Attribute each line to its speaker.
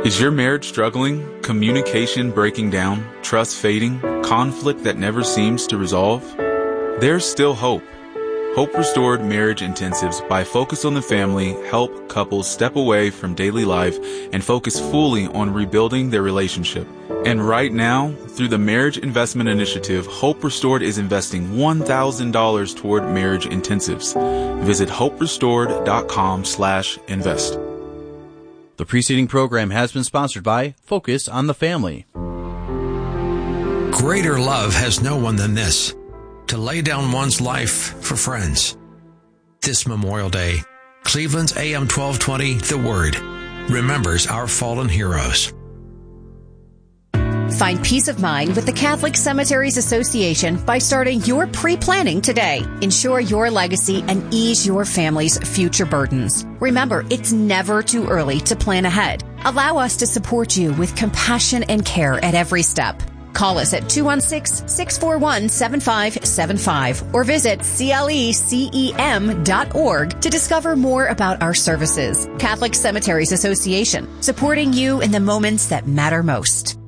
Speaker 1: Is your marriage struggling? Communication breaking down? Trust fading? Conflict that never seems to resolve? There's still hope. Hope Restored Marriage Intensives by Focus on the Family help couples step away from daily life and focus fully on rebuilding their relationship. And right now, through the Marriage Investment Initiative, Hope Restored is investing $1,000 toward marriage intensives. Visit hoperestored.com/invest.
Speaker 2: The preceding program has been sponsored by Focus on the Family.
Speaker 3: Greater love has no one than this, to lay down one's life for friends. This Memorial Day, Cleveland's AM 1220, The Word, remembers our fallen heroes.
Speaker 4: Find peace of mind with the Catholic Cemeteries Association by starting your pre-planning today. Ensure your legacy and ease your family's future burdens. Remember, it's never too early to plan ahead. Allow us to support you with compassion and care at every step. Call us at 216-641-7575 or visit clecem.org to discover more about our services. Catholic Cemeteries Association, supporting you in the moments that matter most.